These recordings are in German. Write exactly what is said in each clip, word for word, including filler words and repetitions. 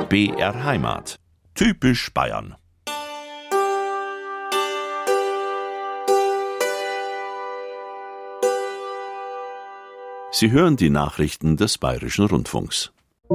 B R Heimat. Typisch Bayern. Sie hören die Nachrichten des Bayerischen Rundfunks.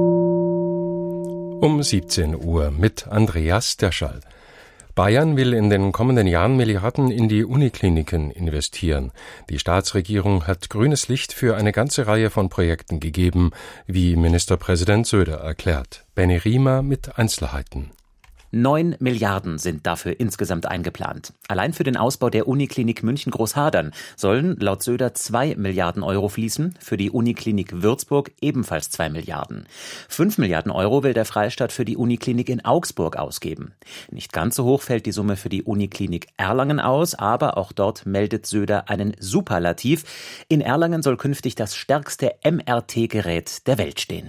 Um siebzehn Uhr mit Andreas Derschall. Bayern will in den kommenden Jahren Milliarden in die Unikliniken investieren. Die Staatsregierung hat grünes Licht für eine ganze Reihe von Projekten gegeben, wie Ministerpräsident Söder erklärt. Benny Riemer mit Einzelheiten. Neun Milliarden sind dafür insgesamt eingeplant. Allein für den Ausbau der Uniklinik München-Großhadern sollen laut Söder zwei Milliarden Euro fließen, für die Uniklinik Würzburg ebenfalls zwei Milliarden. Fünf Milliarden Euro will der Freistaat für die Uniklinik in Augsburg ausgeben. Nicht ganz so hoch fällt die Summe für die Uniklinik Erlangen aus, aber auch dort meldet Söder einen Superlativ. In Erlangen soll künftig das stärkste M R T-Gerät der Welt stehen.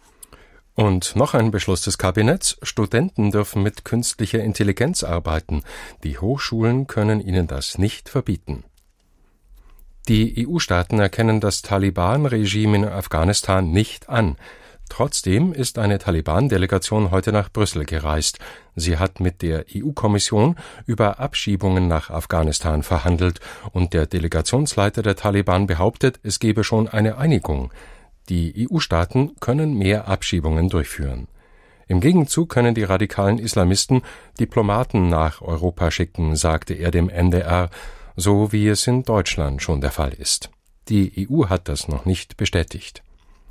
Und noch ein Beschluss des Kabinetts. Studenten dürfen mit künstlicher Intelligenz arbeiten. Die Hochschulen können ihnen das nicht verbieten. Die E U-Staaten erkennen das Taliban-Regime in Afghanistan nicht an. Trotzdem ist eine Taliban-Delegation heute nach Brüssel gereist. Sie hat mit der E U-Kommission über Abschiebungen nach Afghanistan verhandelt und der Delegationsleiter der Taliban behauptet, es gebe schon eine Einigung. Die E U-Staaten können mehr Abschiebungen durchführen. Im Gegenzug können die radikalen Islamisten Diplomaten nach Europa schicken, sagte er dem N D R, so wie es in Deutschland schon der Fall ist. Die E U hat das noch nicht bestätigt.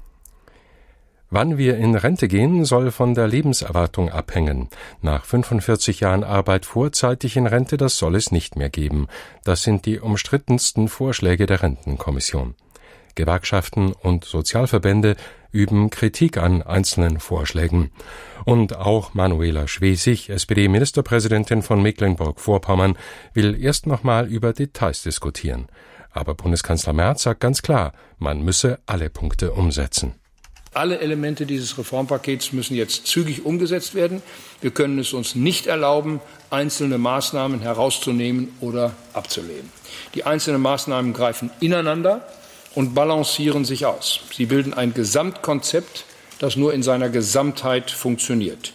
Wann wir in Rente gehen, soll von der Lebenserwartung abhängen. Nach fünfundvierzig Jahren Arbeit vorzeitig in Rente, das soll es nicht mehr geben. Das sind die umstrittensten Vorschläge der Rentenkommission. Gewerkschaften und Sozialverbände üben Kritik an einzelnen Vorschlägen. Und auch Manuela Schwesig, S P D-Ministerpräsidentin von Mecklenburg-Vorpommern, will erst nochmal über Details diskutieren. Aber Bundeskanzler Merz sagt ganz klar, man müsse alle Punkte umsetzen. Alle Elemente dieses Reformpakets müssen jetzt zügig umgesetzt werden. Wir können es uns nicht erlauben, einzelne Maßnahmen herauszunehmen oder abzulehnen. Die einzelnen Maßnahmen greifen ineinander und balancieren sich aus. Sie bilden ein Gesamtkonzept, das nur in seiner Gesamtheit funktioniert.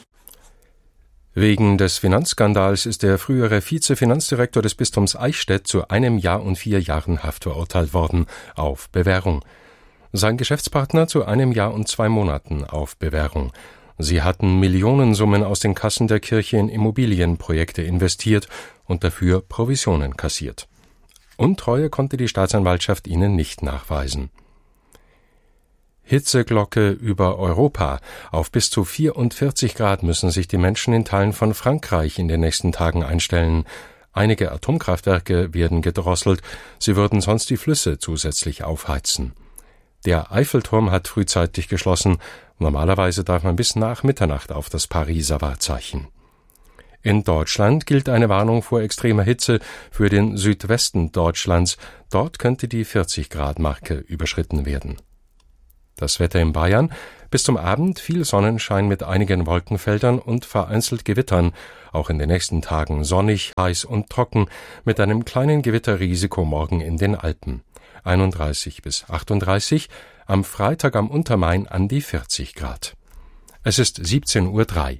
Wegen des Finanzskandals ist der frühere Vizefinanzdirektor des Bistums Eichstätt zu einem Jahr und vier Jahren Haft verurteilt worden, auf Bewährung. Sein Geschäftspartner zu einem Jahr und zwei Monaten auf Bewährung. Sie hatten Millionensummen aus den Kassen der Kirche in Immobilienprojekte investiert und dafür Provisionen kassiert. Untreue konnte die Staatsanwaltschaft ihnen nicht nachweisen. Hitzeglocke über Europa. Auf bis zu vierundvierzig Grad müssen sich die Menschen in Teilen von Frankreich in den nächsten Tagen einstellen. Einige Atomkraftwerke werden gedrosselt, sie würden sonst die Flüsse zusätzlich aufheizen. Der Eiffelturm hat frühzeitig geschlossen. Normalerweise darf man bis nach Mitternacht auf das Pariser Wahrzeichen. In Deutschland gilt eine Warnung vor extremer Hitze für den Südwesten Deutschlands. Dort könnte die vierzig Grad Marke überschritten werden. Das Wetter in Bayern: bis zum Abend viel Sonnenschein mit einigen Wolkenfeldern und vereinzelt Gewittern. Auch in den nächsten Tagen sonnig, heiß und trocken mit einem kleinen Gewitterrisiko morgen in den Alpen. einunddreißig bis achtunddreißig, am Freitag am Untermain an die vierzig Grad. Es ist siebzehn Uhr drei.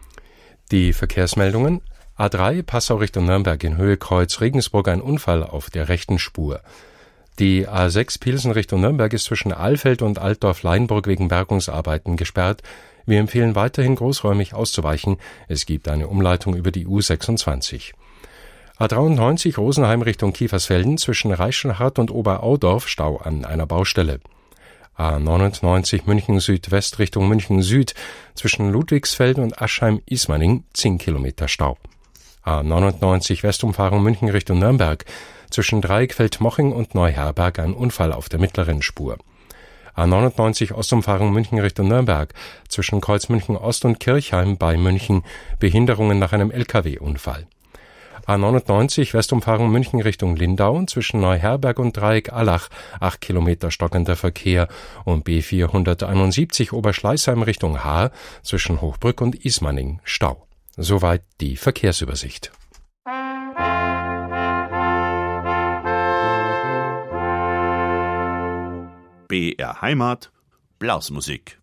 Die Verkehrsmeldungen: A drei Passau Richtung Nürnberg in Höhe Kreuz Regensburg ein Unfall auf der rechten Spur. Die A sechs Pilsen Richtung Nürnberg ist zwischen Alfeld und Altdorf-Leinburg wegen Bergungsarbeiten gesperrt. Wir empfehlen weiterhin großräumig auszuweichen. Es gibt eine Umleitung über die U sechsundzwanzig. A dreiundneunzig Rosenheim Richtung Kiefersfelden zwischen Reichenhart und Oberaudorf Stau an einer Baustelle. A neunundneunzig München Südwest Richtung München Süd zwischen Ludwigsfelden und Aschheim-Ismaning zehn Kilometer Stau. A neunundneunzig Westumfahrung München Richtung Nürnberg zwischen Dreieckfeld-Moching und Neuherberg ein Unfall auf der mittleren Spur. A neunundneunzig Ostumfahrung München Richtung Nürnberg zwischen Kreuz München Ost und Kirchheim bei München Behinderungen nach einem L K W-Unfall. A neunundneunzig Westumfahrung München Richtung Lindau zwischen Neuherberg und Dreieck Allach acht Kilometer stockender Verkehr und B vierhunderteinundsiebzig Oberschleißheim Richtung Haar zwischen Hochbrück und Ismaning Stau. Soweit die Verkehrsübersicht. B R Heimat, Blasmusik.